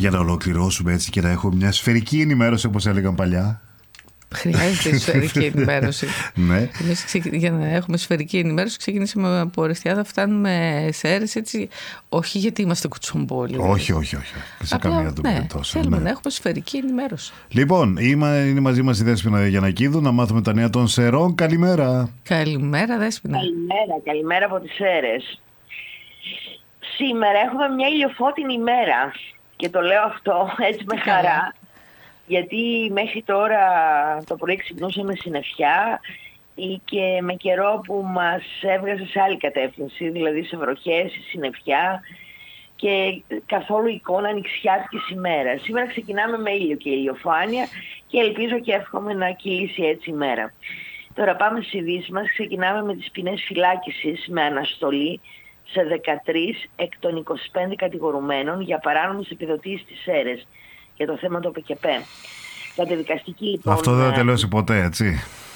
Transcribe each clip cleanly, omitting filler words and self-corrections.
Για να ολοκληρώσουμε έτσι και να έχω μια σφαιρική ενημέρωση, όπως έλεγαν παλιά. Χρειάζεται σφαιρική ενημέρωση. Ναι. Εμείς για να έχουμε σφαιρική ενημέρωση ξεκινήσαμε από Ορεστιάδα, φτάνουμε σε Σέρρες έτσι. Όχι γιατί είμαστε κουτσομπόλοι. Όχι. Σε καμία περίπτωση. Θέλουμε να έχουμε σφαιρική ενημέρωση. Λοιπόν, είναι μαζί μας η Δέσποινα Γιαννακίδου να μάθουμε τα νέα των Σερών. Καλημέρα. Καλημέρα, Δέσποινα. Καλημέρα από τις Σέρρες. Σήμερα έχουμε μια ηλιοφώτινη ημέρα και το λέω αυτό έτσι με χαρά. Γιατί μέχρι τώρα το πρωί ξυπνούσαμε συννεφιά και με καιρό που μας έβγαζε σε άλλη κατεύθυνση, δηλαδή σε βροχές, συννεφιά και καθόλου εικόνα ανοιξιάτικης ημέρας. Σήμερα ξεκινάμε με ήλιο και ηλιοφάνεια και ελπίζω και εύχομαι να κυλήσει έτσι η μέρα. Τώρα πάμε στις ειδήσεις μας. Ξεκινάμε με τις ποινές φυλάκισης με αναστολή σε 13 εκ των 25 κατηγορουμένων για παράνομες επιδοτήσεις στις Σέρρες για το θέμα του ΠΚΠ. Καταδικαστική λοιπόν... Αυτό δεν θα τελειώσει ποτέ, έτσι.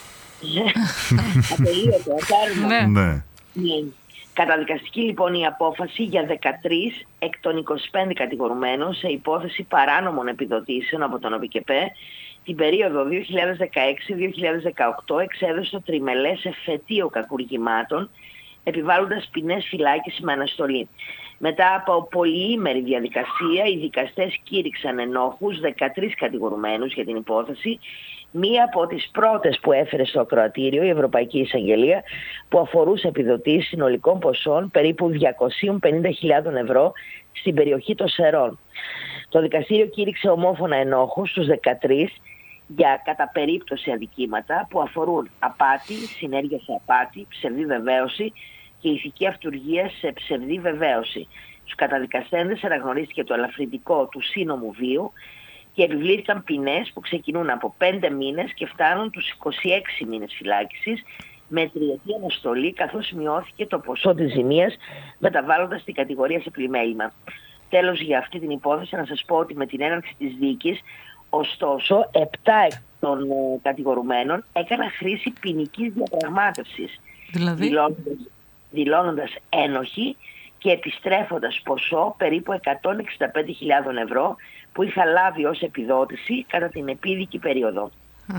Ατελείωτο, ναι. Καταδικαστική λοιπόν η απόφαση για 13 εκ των 25 κατηγορουμένων σε υπόθεση παράνομων επιδοτήσεων από τον ΟΠΚΠ την περίοδο 2016-2018 εξέδωσε το τριμελές εφετείο κακουργημάτων επιβάλλοντας ποινές φυλάκιση με αναστολή. Μετά από πολυήμερη διαδικασία, οι δικαστές κήρυξαν ενόχους 13 κατηγορουμένους για την υπόθεση, μία από τις πρώτες που έφερε στο ακροατήριο η Ευρωπαϊκή Εισαγγελία, που αφορούσε επιδοτήσεις συνολικών ποσών περίπου 250.000 ευρώ στην περιοχή των Σερών. Το δικαστήριο κήρυξε ομόφωνα ενόχους στους 13 για κατά περίπτωση αδικήματα που αφορούν απάτη, συνέργεια σε απάτη, ψευδή βεβαίωση και ηθική αυτουργία σε ψευδή βεβαίωση. Στους καταδικαστέντες αναγνωρίστηκε το ελαφρυντικό του σύνομου βίου και επιβλήθηκαν ποινές που ξεκινούν από 5 μήνες και φτάνουν τους 26 μήνες φυλάκισης με τριετή αναστολή, καθώς μειώθηκε το ποσό της ζημίας μεταβάλλοντας την κατηγορία σε πλημέλημα. Τέλος, για αυτή την υπόθεση να σας πω ότι με την έναρξη της δίκης, ωστόσο, 7 εκ των κατηγορουμένων έκαναν χρήση ποινικής διαπραγμάτευσης, δηλαδή δηλώνοντας ένοχοι και επιστρέφοντας ποσό περίπου 165.000 ευρώ που είχα λάβει ως επιδότηση κατά την επίδικη περίοδο.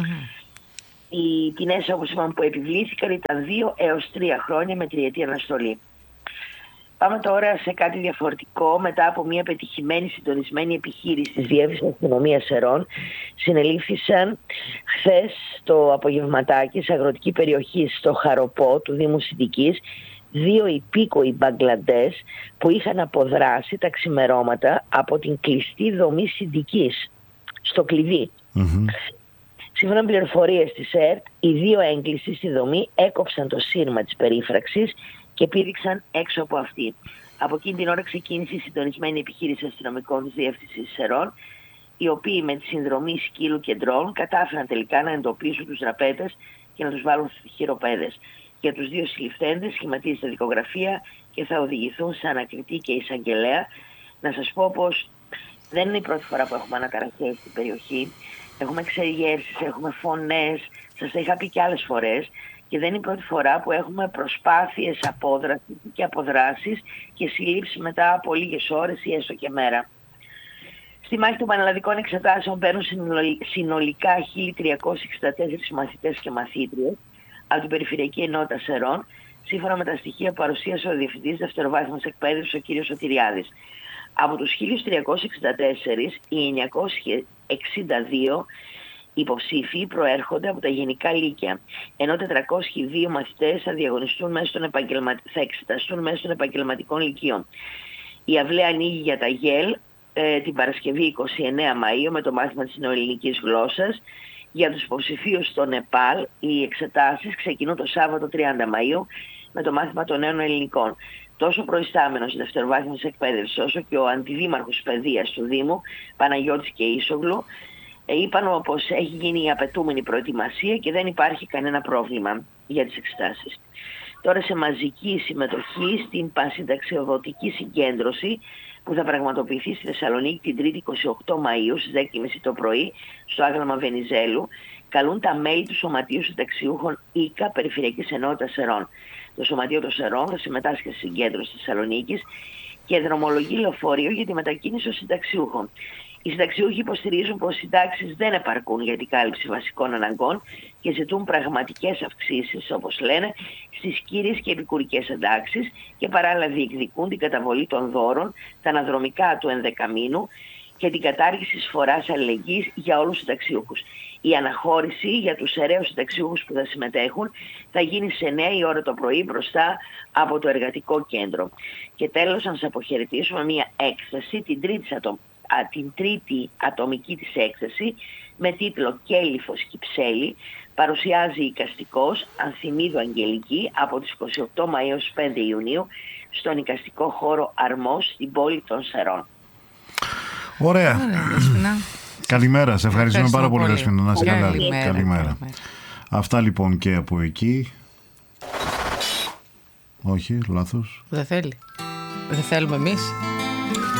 Οι ποινές, όπως είπαμε, που επιβλήθηκαν ήταν 2 έως 3 χρόνια με τριετή αναστολή. Πάμε τώρα σε κάτι διαφορετικό. Μετά από μια πετυχημένη συντονισμένη επιχείρηση της Διεύθυνσης Αστυνομίας Σερών, συνελήφθησαν χθες το απογευματάκι σε αγροτική περιοχή στο Χαροπό του Δήμου Συντικής 2 υπήκοοι Μπαγκλαντές που είχαν αποδράσει τα ξημερώματα από την κλειστή δομή Συντικής στο κλειδί. Σύμφωνα με πληροφορίες της ΕΡΤ, οι 2 έγκλειστοι στη δομή έκοψαν το σύρμα της περίφραξης και πήδηξαν έξω από αυτή. Από εκείνη την ώρα ξεκίνησε η συντονισμένη επιχείρηση αστυνομικών της Διεύθυνσης Σερών, οι οποίοι με τη συνδρομή σκύλου και ντρόουν κατάφεραν τελικά να εντοπίσουν τους δραπέτες και να τους βάλουν στις χειροπέδες. Για τους 2 συλληφθέντες σχηματίζεται δικογραφία και θα οδηγηθούν σε ανακριτή και εισαγγελέα. Να σας πω πως δεν είναι η πρώτη φορά που έχουμε αναταραχές στην περιοχή. Έχουμε εξεγέρσεις, έχουμε φωνές, σας τα είχα πει και άλλες φορές. Και δεν είναι η πρώτη φορά που έχουμε προσπάθειες απόδρασης και αποδράσεις και συλλήψεις μετά από λίγες ώρες ή έστω και μέρα. Στη μάχη των πανελλαδικών εξετάσεων παίρνουν συνολικά 1.364 μαθητές και μαθήτριες από την Περιφερειακή Ενότητα Σερών, σύμφωνα με τα στοιχεία που παρουσίασε ο Διευθυντής Δευτεροβάθμιας Εκπαίδευσης, ο κ. Σωτηριάδης. Από τους 1.364, οι 962 υποψήφοι προέρχονται από τα γενικά λύκεια, ενώ 402 μαθητές θα εξεταστούν μέσω των επαγγελματικών λυκείων. Η αυλαία ανοίγει για τα ΓΕΛ την Παρασκευή 29 Μαΐου με το μάθημα της νεοελληνικής γλώσσας. Για τους υποψηφίους στο Νεπάλ οι εξετάσεις ξεκινούν το Σάββατο 30 Μαΐου με το μάθημα των νέων ελληνικών. Τόσο ο προϊστάμενος δευτεροβάθμιας εκπαίδευσης όσο και ο αντιδήμαρχος παιδείας του Δήμου, Παναγιώτης και Ίσογλου, είπαν πως έχει γίνει η απαιτούμενη προετοιμασία και δεν υπάρχει κανένα πρόβλημα για τις εξετάσεις. Τώρα σε μαζική συμμετοχή στην πανσυνταξιοδοτική συγκέντρωση που θα πραγματοποιηθεί στη Θεσσαλονίκη την 3η 28 Μαΐου στις 10.30 το πρωί στο Άγαλμα Βενιζέλου, καλούν τα μέλη του Σωματείου Συνταξιούχων ΙΚΑ Περιφερειακής Ενότητας Σερών. Το Σωματείο των Σερών θα συμμετάσχει στη συγκέντρωση της Θεσσαλονίκης και δρομολογεί λεωφορείο για τη μετακίνηση των συνταξιούχων. Οι συνταξιούχοι υποστηρίζουν πως οι συντάξεις δεν επαρκούν για την κάλυψη βασικών αναγκών και ζητούν πραγματικές αυξήσεις, όπως λένε, στις κύριες και επικουρικές συντάξεις και παράλληλα διεκδικούν την καταβολή των δώρων, τα αναδρομικά του ενδεκαμήνου και την κατάργηση εισφοράς αλληλεγγύης για όλους τους συνταξιούχους. Η αναχώρηση για τους αιρέους συνταξιούχους που θα συμμετέχουν θα γίνει σε 9 η ώρα το πρωί μπροστά από το εργατικό κέντρο. Και τέλος, να σας αποχαιρετήσουμε μια έκθεση, την τρίτη ατομική της έκθεση με τίτλο «Κέλυφος Κυψέλη». Παρουσιάζει εικαστικός Ανθιμίδου Αγγελική από τις 28 Μαΐου έως 5 Ιουνίου στον εικαστικό χώρο Αρμός στην πόλη των Σερών. Ωραία. Καλημέρα, σε ευχαριστούμε πάρα πολύ, Δέσποινα. Να είσαι καλά. Καλημέρα. Αυτά λοιπόν και από εκεί. Όχι, λάθος. Δεν θέλει. Δεν θέλουμε εμείς.